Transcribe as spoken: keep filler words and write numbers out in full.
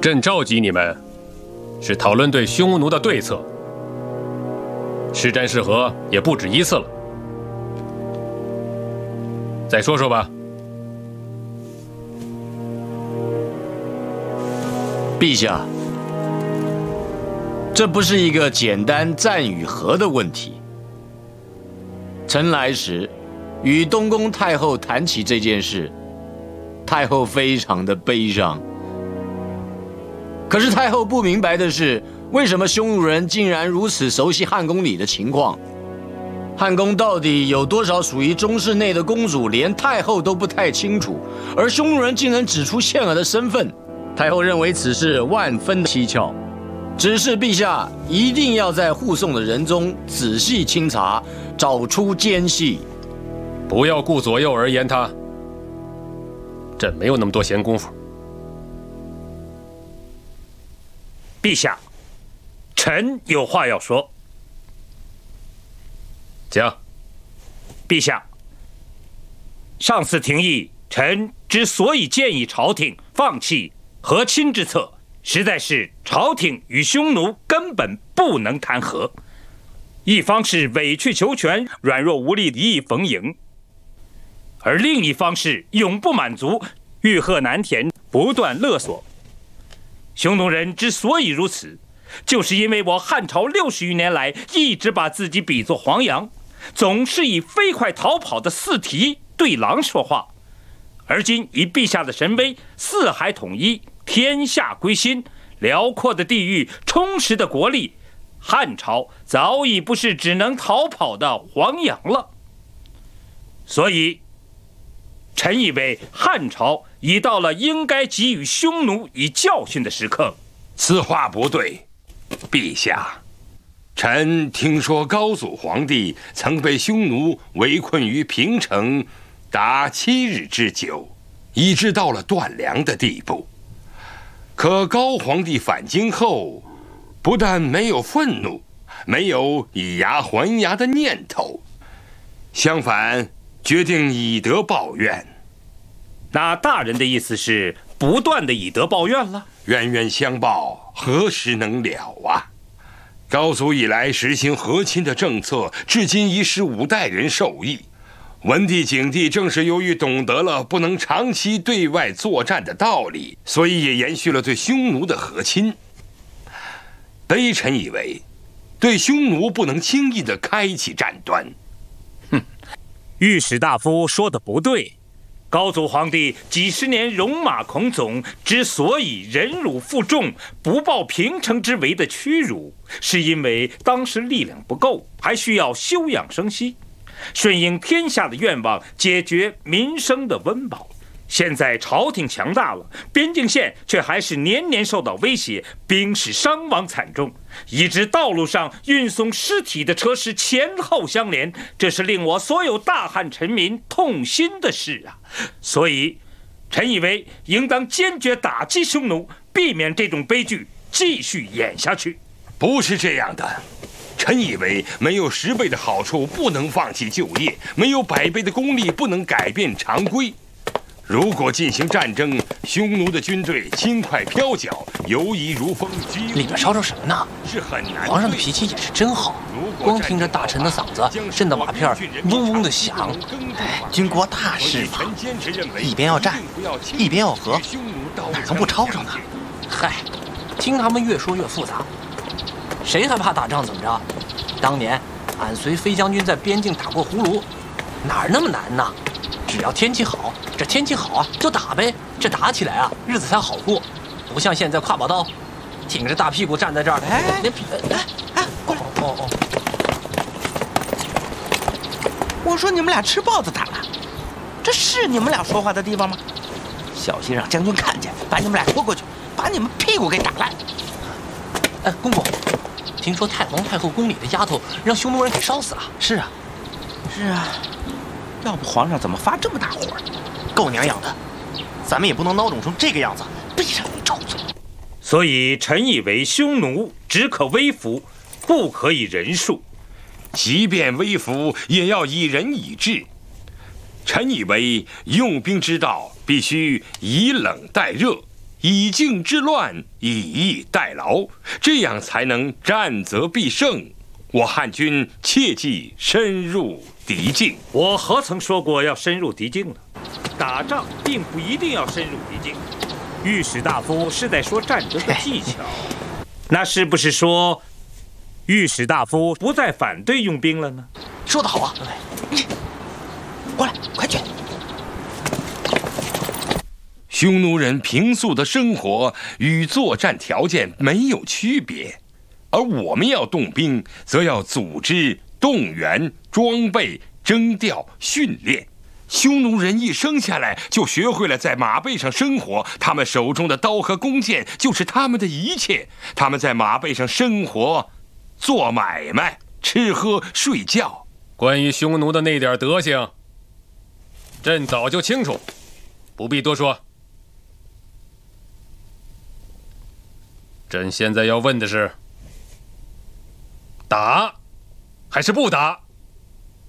朕召集你们，是讨论对匈奴的对策。是战是和也不止一次了，再说说吧。 陛下，这不是一个简单战与和的问题。臣来时，与东宫太后谈起这件事，太后非常的悲伤。可是太后不明白的是，为什么匈奴人竟然如此熟悉汉宫里的情况？汉宫到底有多少属于中室内的公主，连太后都不太清楚，而匈奴人竟能指出倩儿的身份。太后认为此事万分的蹊跷，指示陛下一定要在护送的人中仔细清查，找出奸细。 不要顾左右而言他，朕没有那么多闲工夫。 陛下，臣有话要说。 讲。 陛下，上次廷议，臣之所以建议朝廷放弃和亲之策，实在是朝廷与匈奴根本不能谈和，一方是委曲求全、软弱无力、敌意逢迎，而另一方是永不满足、欲壑难填、不断勒索。匈奴人之所以如此，就是因为我汉朝六十余年来一直把自己比作黄羊，总是以飞快逃跑的四蹄对狼说话。而今以陛下的神威，四海统一，天下归心，辽阔的地域，充实的国力，汉朝早已不是只能逃跑的黄羊了。所以臣以为汉朝已到了应该给予匈奴以教训的时刻。 此话不对，陛下。臣听说高祖皇帝曾被匈奴围困于平城达七日之久，以致到了断粮的地步。可高皇帝返京后，不但没有愤怒，没有以牙还牙的念头，相反决定以德报怨。 那大人的意思是不断的以德报怨了？ 冤冤相报何时能了啊？高祖以来实行和亲的政策，至今已使五代人受益。文帝、景帝正是由于懂得了不能长期对外作战的道理，所以也延续了对匈奴的和亲。微臣以为，对匈奴不能轻易地开启战端。 哼，御史大夫说的不对。高祖皇帝几十年戎马倥偬，之所以忍辱负重，不报平城之围的屈辱，是因为当时力量不够，还需要休养生息，顺应天下的愿望，解决民生的温饱。现在朝廷强大了，边境线却还是年年受到威胁，兵士伤亡惨重，以致道路上运送尸体的车是前后相连，这是令我所有大汉臣民痛心的事啊！所以，臣以为应当坚决打击匈奴，避免这种悲剧继续演下去。 不是这样的。臣以为没有十倍的好处不能放弃就业，没有百倍的功力不能改变常规。如果进行战争，匈奴的军队轻快飘脚，游移如风， 里面吵吵什么呢？ 是很难。 皇上的脾气也是真好，光听着大臣的嗓子震得瓦片嗡嗡的响。 哎，军国大事嘛，一边要战，一边要和，哪能不吵吵呢？ 嗨，听他们越说越复杂。谁还怕打仗？怎么着？当年俺随飞将军在边境打过葫芦，哪儿那么难呢？只要天气好，这天气好啊，就打呗。这打起来啊，日子才好过，不像现在挎把刀，挺着大屁股站在这儿。 哎哎哎哎，过来！ 哦哦， 我说你们俩吃豹子胆了，这是你们俩说话的地方吗？小心让将军看见，把你们俩拖过去，把你们屁股给打烂。 哎，公公，听说太皇太后宫里的丫头让匈奴人给烧死了。 是啊，是啊。要不皇上怎么发这么大火？ 够娘养的，咱们也不能孬种成这个样子。 闭上你臭嘴！ 所以臣以为匈奴只可威服，不可以人数。 即便威服，也要以仁以治。臣以为用兵之道必须以冷待热， 以静制乱，以逸待劳，这样才能战则必胜。我汉军切忌深入敌境。 我何曾说过要深入敌境呢？打仗并不一定要深入敌境。御史大夫是在说战争的技巧，那是不是说御史大夫不再反对用兵了呢？ 说得好啊！ 过来，快去！ 匈奴人平素的生活与作战条件没有区别，而我们要动兵，则要组织、动员、装备、征调、训练。匈奴人一生下来就学会了在马背上生活，他们手中的刀和弓箭就是他们的一切。他们在马背上生活、做买卖、吃喝睡觉。 关于匈奴的那点德行，朕早就清楚，不必多说。朕现在要问的是：打还是不打？